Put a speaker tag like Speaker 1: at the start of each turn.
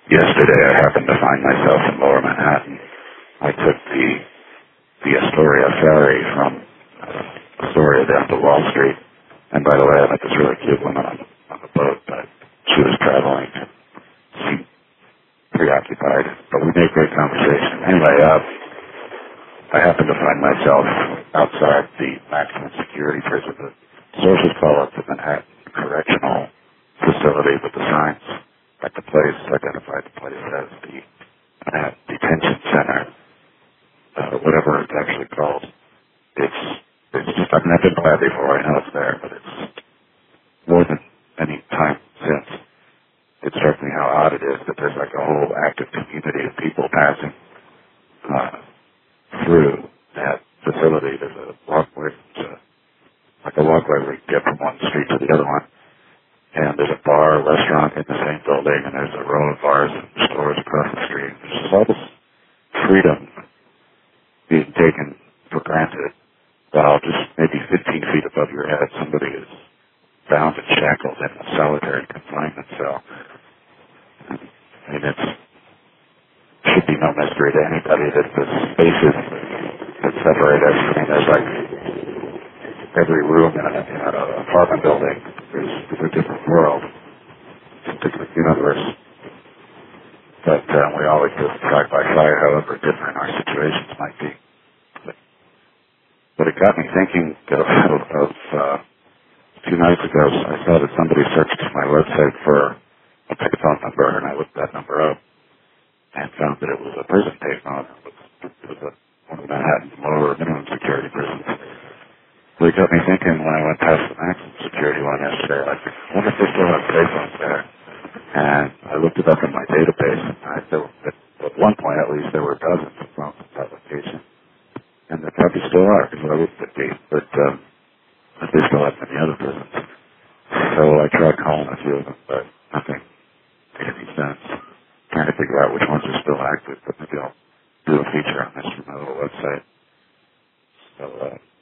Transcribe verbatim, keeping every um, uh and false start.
Speaker 1: Yesterday I happened to find myself in Lower Manhattan. I took the the Astoria ferry from uh, Astoria down to Wall Street. And by the way, I met this really cute woman on, on the boat, but she was traveling and seemed preoccupied. But we made great conversation. Anyway, uh, I happened to find myself outside the maximum security prison. The sources call it the Manhattan Correctional Facility, but the signs at the place identified the place as the Manhattan Detention Center, uh, whatever it's actually called. It's it's just, I mean, I've been by before, I know it's there, but it's more than any time since. It struck me how odd it is that there's like a whole active community of people passing uh, through that facility. There's a walkway, it's a, like a walkway where you get from one street to the other one. And there's a bar, restaurant in the same building, and there's a row of bars and stores across the street. There's just all this freedom being taken for granted, while just maybe fifteen feet above your head, somebody is bound and shackled in a solitary confinement cell. I mean, it's should be no mystery to anybody that the spaces that separate us. I mean, there's like every room in, a, in an apartment building is, is a different world, a different universe. But um, we all exist side by side, however different our situations might be. But, but it got me thinking of, of, of uh, a few nights ago, I saw that somebody searched my website for a payphone number, and I looked that number up and found that it was a prison payphone. It was, it was a, one of the Manhattan lower minimum security prisons. So it got me thinking when I went past the maximum security one yesterday, like, I wonder if they still have payphones there. And I looked it up in my database, and I, there were, at, at one point at least there were dozens of phones in that location. And there probably still are, because I looked at these, but um, but they still have many other prisons. So I tried calling a few of them, but nothing made any sense. Trying to figure out which ones are still active, but maybe I'll do a feature on this from my little website. So, uh,